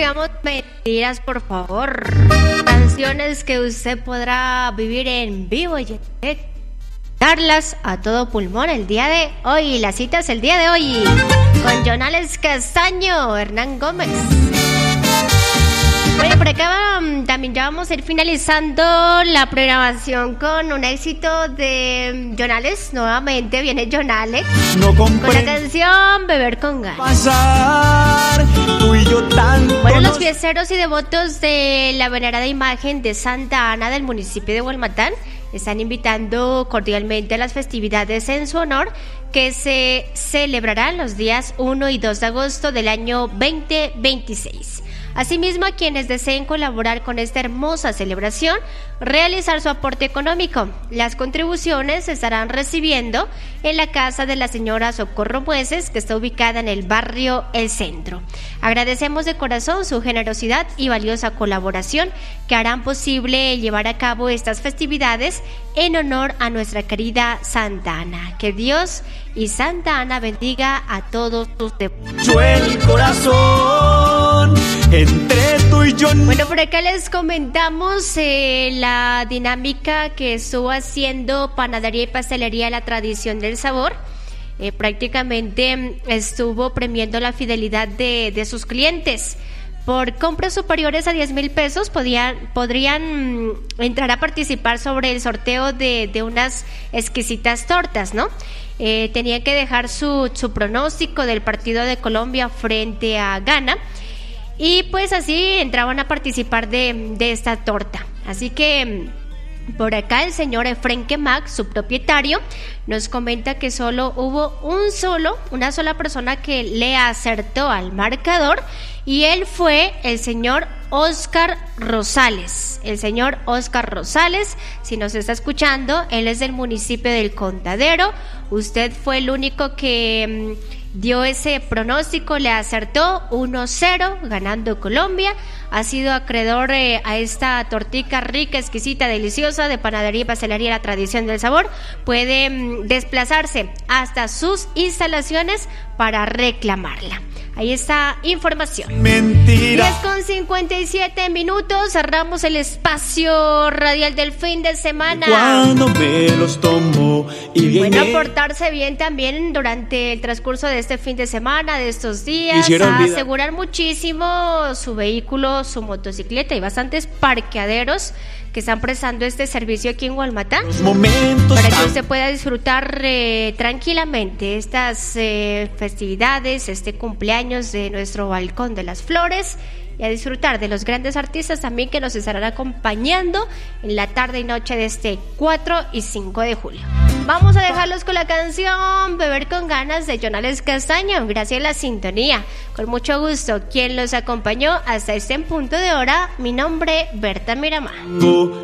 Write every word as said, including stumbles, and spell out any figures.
digamos mentiras, por favor. Canciones que usted podrá vivir en vivo y darlas a todo pulmón el día de hoy. Las citas el día de hoy con Jonales Castaño, Hernán Gómez. Bueno, por acá um, también ya vamos a ir finalizando la programación con un éxito de Jonales. Nuevamente viene Jonales no con la canción Beber con Ganas. Pasar, tú y yo tanto bueno, los nos... fiesteros y devotos de la venerada imagen de Santa Ana del municipio de Hualmatán están invitando cordialmente a las festividades en su honor que se celebrarán los días uno y dos de agosto del año veinte veintiséis. Asimismo, a quienes deseen colaborar con esta hermosa celebración, realizar su aporte económico. Las contribuciones se estarán recibiendo en la casa de la señora Socorro Mueces, que está ubicada en el barrio El Centro. Agradecemos de corazón su generosidad y valiosa colaboración que harán posible llevar a cabo estas festividades en honor a nuestra querida Santa Ana. Que Dios y Santa Ana bendiga a todos sus devotos. el corazón entre tú y yo. Bueno, por acá les comentamos eh, la dinámica que estuvo haciendo Panadería y Pastelería La Tradición del Sabor. Eh, prácticamente estuvo premiando la fidelidad de, de sus clientes. Por compras superiores a diez mil pesos podían, podrían entrar a participar sobre el sorteo de, de unas exquisitas tortas, ¿no? Eh, tenían que dejar su, su pronóstico del partido de Colombia frente a Ghana. Y pues así entraban a participar de, de esta torta. Así que por acá el señor Efren Kemac, su propietario, nos comenta que solo hubo un solo, una sola persona que le acertó al marcador, y él fue el señor Oscar Rosales. El señor Oscar Rosales, si nos está escuchando, él es del municipio del Contadero. Usted fue el único que dio ese pronóstico, le acertó uno cero, ganando Colombia. Ha sido acreedor eh, a esta tortica rica, exquisita, deliciosa de Panadería y Pastelería La Tradición del Sabor. Puede mm, desplazarse hasta sus instalaciones para reclamarla. Ahí está información. Mentira. diez con cincuenta y siete minutos. Cerramos el espacio radial del fin de semana. Cuando me los tomo y bien. Bueno, portarse bien también durante el transcurso de este fin de semana, de estos días. Quisiera olvidar. Asegurar muchísimo su vehículo, su motocicleta. Hay bastantes parqueaderos que están prestando este servicio aquí en Hualmatán, Los momentos para que tan- usted pueda disfrutar eh, tranquilamente estas eh, festividades, este cumpleaños de nuestro Balcón de las Flores, y a disfrutar de los grandes artistas también que nos estarán acompañando en la tarde y noche de este cuatro y cinco de julio. Vamos a dejarlos con la canción Beber con Ganas de Jonales Castaño. Gracias a la sintonía. Con mucho gusto, quien los acompañó hasta este punto de hora, mi nombre, Berta Miramar.